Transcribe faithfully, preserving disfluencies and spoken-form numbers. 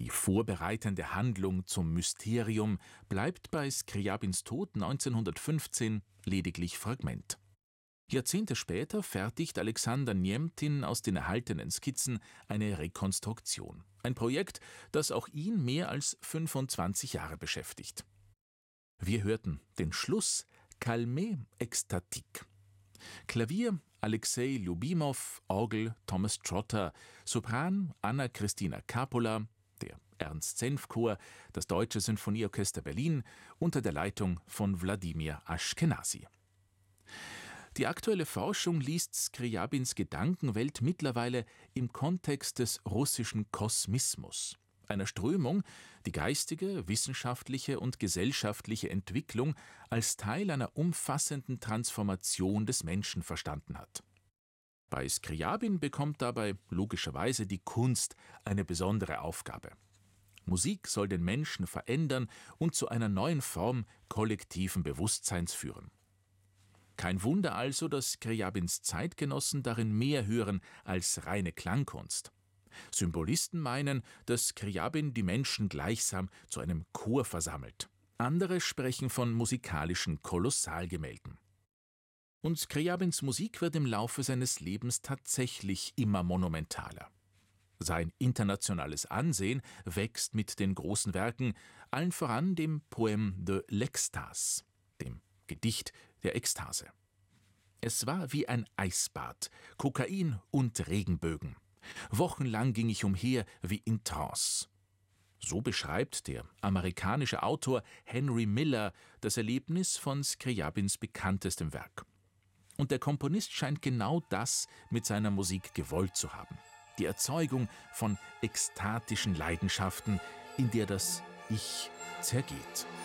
Die vorbereitende Handlung zum Mysterium bleibt bei Skrjabins Tod neunzehnhundertfünfzehn lediglich Fragment. Jahrzehnte später fertigt Alexander Niemtin aus den erhaltenen Skizzen eine Rekonstruktion. Ein Projekt, das auch ihn mehr als fünfundzwanzig Jahre beschäftigt. Wir hörten den Schluss Calmé Ekstatik. Klavier Alexei Ljubimow, Orgel Thomas Trotter, Sopran Anna-Christina Coppola, der Ernst-Senf-Chor, das Deutsche Sinfonieorchester Berlin unter der Leitung von Wladimir Aschkenasy. Die aktuelle Forschung liest Skrjabins Gedankenwelt mittlerweile im Kontext des russischen Kosmismus, einer Strömung, die geistige, wissenschaftliche und gesellschaftliche Entwicklung als Teil einer umfassenden Transformation des Menschen verstanden hat. Bei Skrjabin bekommt dabei logischerweise die Kunst eine besondere Aufgabe. Musik soll den Menschen verändern und zu einer neuen Form kollektiven Bewusstseins führen. Kein Wunder also, dass Skrjabins Zeitgenossen darin mehr hören als reine Klangkunst. Symbolisten meinen, dass Skrjabin die Menschen gleichsam zu einem Chor versammelt. Andere sprechen von musikalischen Kolossalgemälden. Und Skrjabins Musik wird im Laufe seines Lebens tatsächlich immer monumentaler. Sein internationales Ansehen wächst mit den großen Werken, allen voran dem Poème de l'Extase, dem Gedicht der Ekstase. Es war wie ein Eisbad, Kokain und Regenbögen. Wochenlang ging ich umher wie in Trance. So beschreibt der amerikanische Autor Henry Miller das Erlebnis von Skrjabins bekanntestem Werk. Und der Komponist scheint genau das mit seiner Musik gewollt zu haben. Die Erzeugung von ekstatischen Leidenschaften, in der das Ich zergeht.